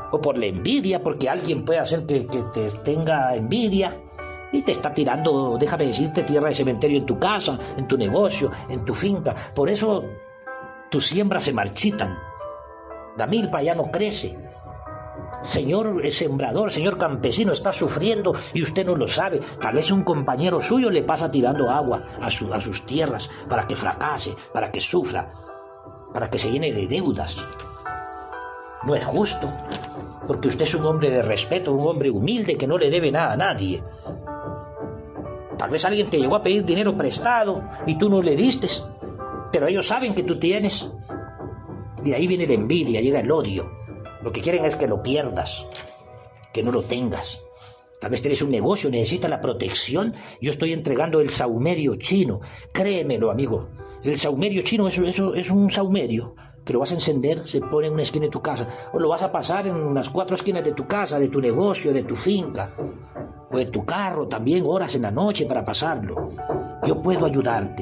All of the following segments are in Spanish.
o por la envidia, porque alguien puede hacer que te tenga envidia y te está tirando, déjame decirte, tierra de cementerio en tu casa, en tu negocio, en tu finca. Por eso tus siembras se marchitan, la milpa ya no crece. Señor sembrador, señor campesino, está sufriendo y usted no lo sabe. Tal vez un compañero suyo le pasa tirando agua a sus tierras para que fracase, para que sufra, para que se llene de deudas. No es justo, porque usted es un hombre de respeto, un hombre humilde que no le debe nada a nadie. Tal vez alguien te llegó a pedir dinero prestado y tú no le diste, pero ellos saben que tú tienes. De ahí viene la envidia, llega el odio. Lo que quieren es que lo pierdas, que no lo tengas. Tal vez tienes un negocio, necesitas la protección. Yo estoy entregando el saumerio chino. Créemelo, amigo. El saumerio chino es un saumerio que lo vas a encender, se pone en una esquina de tu casa, o lo vas a pasar en las 4 esquinas de tu casa, de tu negocio, de tu finca, o de tu carro también, horas en la noche para pasarlo. Yo puedo ayudarte.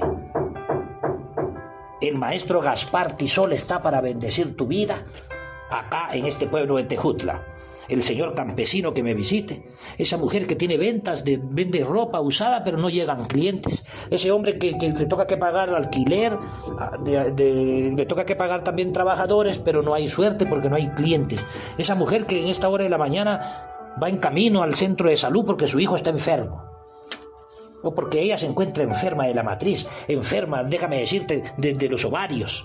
El maestro Gaspar Tisol está para bendecir tu vida acá en este pueblo de Tejutla. El señor campesino que me visite, esa mujer que tiene ventas, vende ropa usada pero no llegan clientes, ese hombre que le toca que pagar alquiler, le toca que pagar también trabajadores pero no hay suerte porque no hay clientes, esa mujer que en esta hora de la mañana va en camino al centro de salud porque su hijo está enfermo, o porque ella se encuentra enferma de la matriz, enferma, déjame decirte, de los ovarios.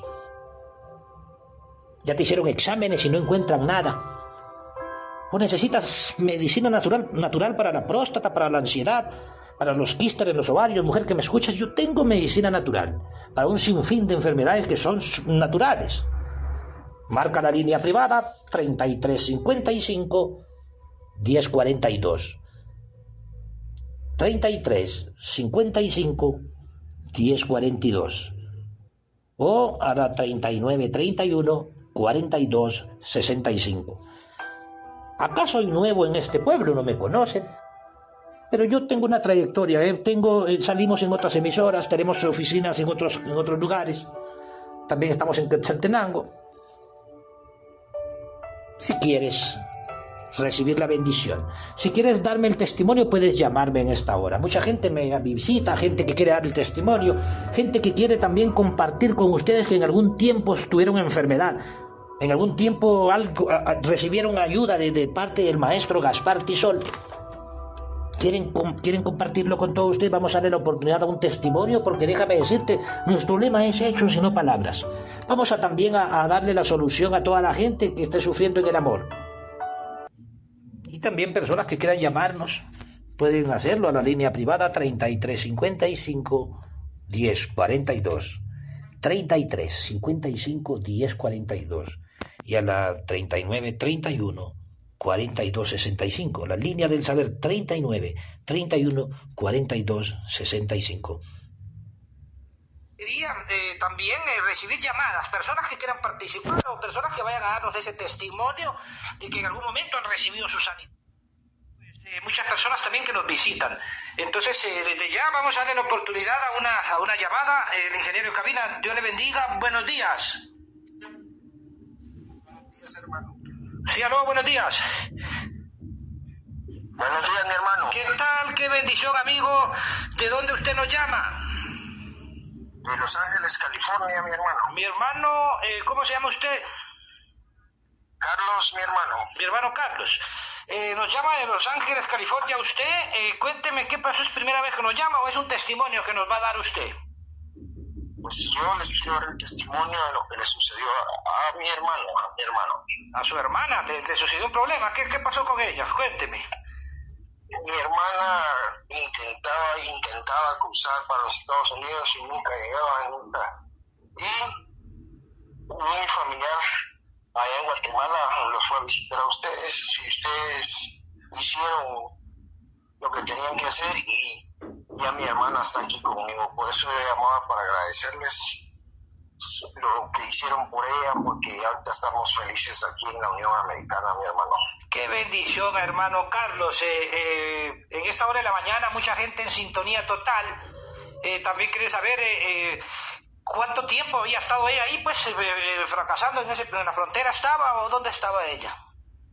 Ya te hicieron exámenes y no encuentran nada. O necesitas medicina natural para la próstata, para la ansiedad, para los quistes en los ovarios. Mujer que me escuchas, yo tengo medicina natural para un sinfín de enfermedades que son naturales. Marca la línea privada 3355 1042. 3355 1042. O a la 3931 4265. Acá soy nuevo en este pueblo, no me conocen, pero yo tengo una trayectoria, salimos en otras emisoras, tenemos oficinas en otros lugares, también estamos en Quetzaltenango. Si quieres recibir la bendición, si quieres darme el testimonio, puedes llamarme en esta hora. Mucha gente me visita, gente que quiere dar el testimonio, gente que quiere también compartir con ustedes que en algún tiempo tuvieron enfermedad, en algún tiempo recibieron ayuda de parte del maestro Gaspar Tisol. ¿Quieren compartirlo con todos ustedes? Vamos a darle la oportunidad a un testimonio, porque déjame decirte, nuestro lema es hechos y no palabras. Vamos también a darle la solución a toda la gente que esté sufriendo en el amor. Y también personas que quieran llamarnos pueden hacerlo a la línea privada 3355 1042. 3355 1042 y a la 3931 4265, la línea del saber 39 31 42 65. Quería también recibir llamadas, personas que quieran participar o personas que vayan a darnos ese testimonio de que en algún momento han recibido su sanidad. Muchas personas también que nos visitan. Entonces, desde ya vamos a darle la oportunidad a una llamada. El ingeniero de cabina, Dios le bendiga. Buenos días. Buenos días, hermano. Sí, aló, buenos días. Buenos días, mi hermano. ¿Qué tal? Qué bendición, amigo. ¿De dónde usted nos llama? De Los Ángeles, California, mi hermano. Mi hermano, ¿cómo se llama usted? Carlos, mi hermano. Mi hermano Carlos. Nos llama de Los Ángeles, California. Usted, cuénteme qué pasó, ¿es primera vez que nos llama o es un testimonio que nos va a dar usted? Pues yo les quiero dar el testimonio de lo que le sucedió a mi hermano, ¿A su hermana? ¿Le sucedió un problema? ¿Qué pasó con ella? Cuénteme. Mi hermana intentaba cruzar para los Estados Unidos y nunca llegaba, nunca. Y mi familiar allá en Guatemala los fue a visitar a ustedes, y ustedes hicieron lo que tenían que hacer y ya mi hermana está aquí conmigo. Por eso le llamaba para agradecerles lo que hicieron por ella, porque ahorita estamos felices aquí en la Unión Americana, mi hermano. Qué bendición, hermano Carlos. En esta hora de la mañana mucha gente en sintonía total. También quiere saber ¿cuánto tiempo había estado ella ahí, pues, fracasando en la frontera estaba o dónde estaba ella?